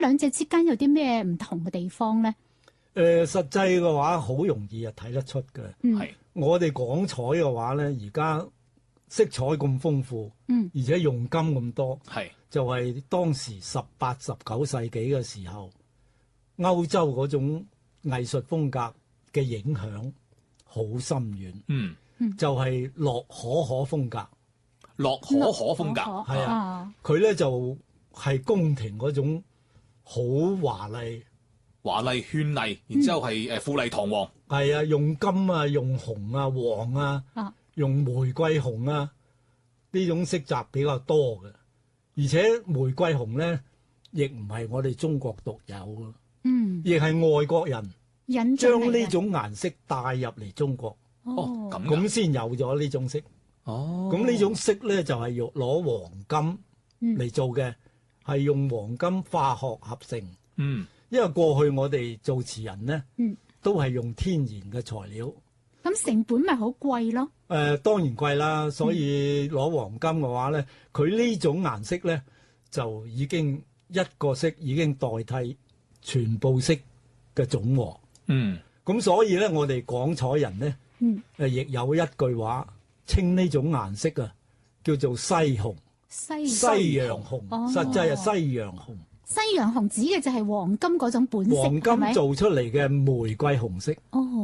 兩隻之間有啲咩唔同嘅地方咧？ 實際嘅話好容易啊睇得出嘅。 係我哋廣彩嘅話咧，而家色彩咁豐富，而且用金咁多，就係當時18、19世紀嘅時候，歐洲嗰種藝術風格嘅影響好深遠。就係洛可可風格。 洛可可風格係啊，佢咧就係宮廷嗰種好華麗、 絢麗，然之後係富麗堂皇。 係啊，用金啊，用紅啊、黃啊，用玫瑰紅啊，呢種色澤比較多嘅。而且玫瑰紅咧，亦唔係我哋中國獨有嘅，亦係外國人將呢種顏色帶入嚟中國。咁先有咗呢種色。咁呢種色咧就係用攞黃金嚟做嘅，係用黃金化學合成。因為過去我哋做詞人咧，都係用天然嘅材料。 咁成本咪好貴咯？ 當然貴啦，所以攞黃金嘅話咧，佢呢種顏色咧就已經一個色已經代替全部色嘅總和。咁所以咧，我哋廣彩人咧，亦有一句話稱呢種顏色啊，叫做西紅、西洋紅，實際係西洋紅。 西洋紅指嘅就係黃金嗰種本色， 黃金做出嚟嘅玫瑰紅色。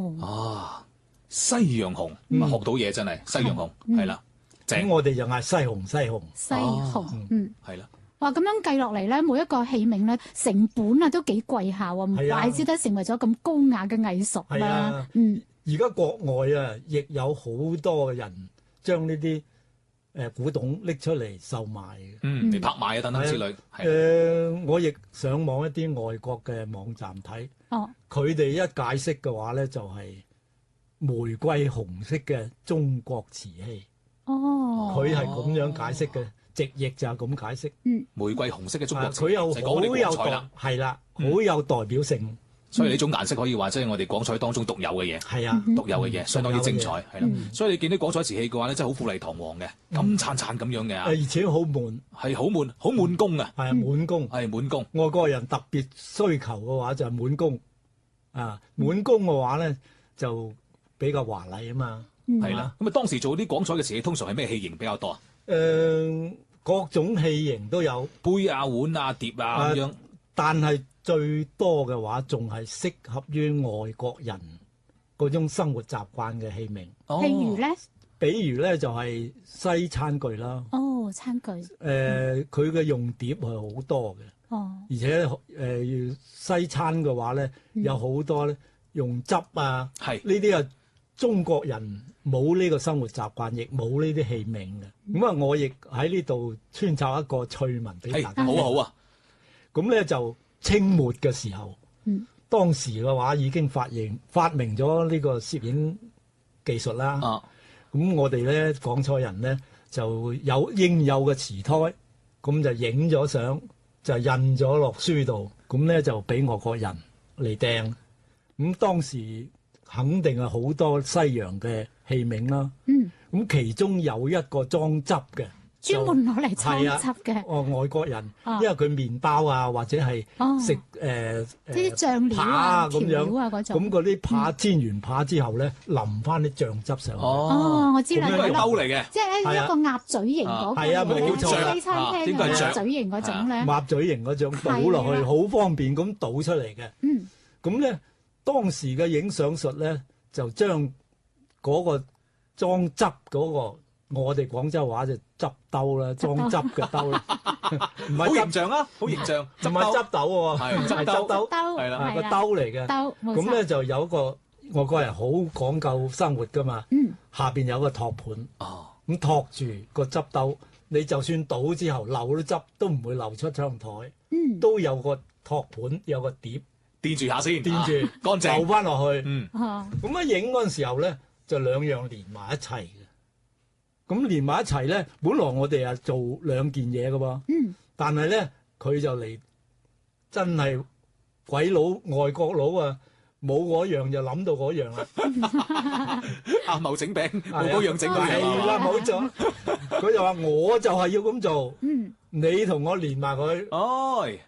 西洋紅，學到嘢真係西洋紅，係啦。 咁我哋就嗌西紅，西紅， 西紅， 係啦。 哇，咁樣計落嚟咧，每一個器皿咧，成本啊都幾貴下喎，唔怪之得成為咗咁高雅嘅藝術啦。 而家國外啊，亦有好多嘅人將呢啲古董拎出嚟售賣嘅， 嚟拍賣啊等等之類。 我亦上網一啲外國嘅網站睇，佢哋一解釋嘅話咧，就係玫瑰紅色嘅中國瓷器。佢係咁樣解釋嘅，直譯就係咁解釋。 玫瑰紅色嘅中國瓷器， 佢又好有代表性。 所以呢種顏色可以話即係我哋廣彩當中獨有嘅嘢，獨有嘅嘢，相當之精彩，係啦。所以你見到廣彩瓷器嘅話咧，真係好富麗堂皇嘅，金燦燦咁樣嘅， 而且好滿， 係好滿，好滿工啊， 係滿工， 係滿工。 外國人特別需求嘅話就係滿工，滿工嘅話咧就比較華麗啊嘛， 係啦。咁啊，當時做啲廣彩嘅瓷器，通常係咩器型比較多啊？ 各種器型都有， 杯啊、碗啊、碟啊咁樣， 但係最多嘅話，仲係適合於外國人嗰種生活習慣嘅器皿。比如咧就係西餐具啦。 餐具。 佢嘅用碟係好多嘅。而且西餐嘅話咧，有好多咧用汁啊。呢啲啊，中國人冇呢個生活習慣，亦冇呢啲器皿嘅。咁啊，我亦喺呢度穿插一個趣聞俾大家。 好啊。 咁咧就清末嘅時候，當時嘅話已經發明咗呢個攝影技術啦。咁我哋咧廣彩人咧就有應有嘅瓷胎，咁就影咗相，就印咗落書度，咁咧就俾外國人嚟訂。咁當時肯定係好多西洋嘅器皿啦。咁其中有一個裝汁嘅。 專門攞嚟裝汁嘅， 外國人，因為佢麵包啊，或者係食啲醬料啊、調料啊嗰種， 咁嗰啲扒煎完扒之後咧，淋翻啲醬汁上去。 我知啦， 呢個係兜嚟嘅， 即係一個鴨嘴型嗰個， 冇錯， 西餐廳嘅鴨嘴型嗰種咧， 鴨嘴型嗰種倒落去，好方便咁倒出嚟嘅。咁咧當時嘅影相術咧，就將嗰個裝汁嗰個。我哋廣州話就汁兜啦，裝汁嘅兜啦，唔係好形象啊，好形象， 唔係汁斗喎，係汁兜， 係啦，個兜嚟嘅。咁咧就有個外國人好講究生活噶嘛，下邊有個托盤，咁托住個汁兜，你就算倒之後漏咗汁都唔會流出窗台，都有個托盤，有個碟墊住下先， 墊住乾淨， 流翻落去。咁一影嗰陣時候咧，就兩樣連埋一齊。咁連埋一齊咧，本來我哋做兩件嘢㗎喎，但係咧佢就嚟真係鬼佬外國佬啊，冇嗰樣就諗到嗰樣啦。 阿茂整餅，冇嗰樣整嗰樣。 係啦，冇錯。佢就話我就係要咁做，你同我連埋佢。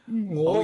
我